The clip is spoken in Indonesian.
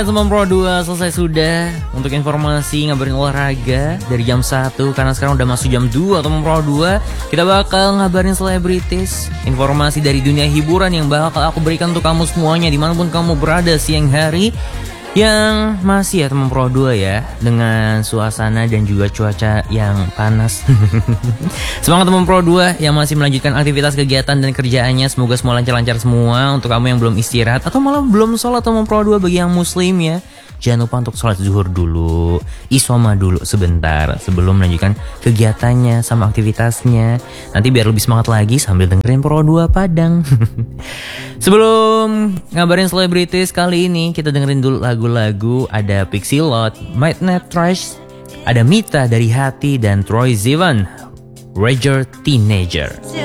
Alright teman Pro 2, selesai sudah untuk informasi ngabarin olahraga dari jam 1. Karena sekarang udah masuk jam 2 teman Pro 2. Kita bakal ngabarin selebritis, informasi dari dunia hiburan yang bakal aku berikan untuk kamu semuanya dimanapun kamu berada siang hari. Yang masih ya teman Pro 2 ya, dengan suasana dan juga cuaca yang panas. Semangat teman Pro 2 yang masih melanjutkan aktivitas kegiatan dan kerjaannya. Semoga semua lancar-lancar semua. Untuk kamu yang belum istirahat atau malah belum sholat teman Pro 2 bagi yang muslim ya, jangan lupa untuk sholat zuhur dulu, isoma dulu sebentar sebelum melanjutkan kegiatannya sama aktivitasnya. Nanti biar lebih semangat lagi sambil dengerin Pro 2 Padang. Sebelum ngabarin selebritis kali ini, kita dengerin dulu lagu-lagu. Ada Pixie Lott, Midnight Trash, ada Mita dari Hati, dan Troye Sivan, Rager Teenager.